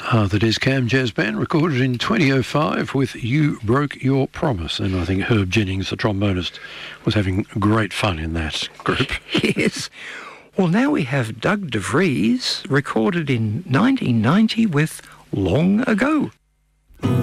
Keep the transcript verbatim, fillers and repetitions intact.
Ah, that is Cam Jazz Band, recorded in twenty oh five with You Broke Your Promise. And I think Herb Jennings, the trombonist, was having great fun in that group. Yes. Well, now we have Doug DeVries, recorded in nineteen ninety with Long Ago.